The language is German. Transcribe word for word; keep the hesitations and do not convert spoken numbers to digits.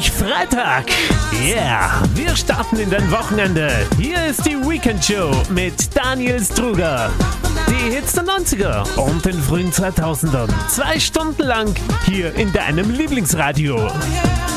endlich Freitag. Yeah, wir starten in dein Wochenende. Hier ist die Weekend Show mit Daniel Struger. Die Hits der neunziger und den frühen zweitausendern. Zwei Stunden lang hier in deinem Lieblingsradio.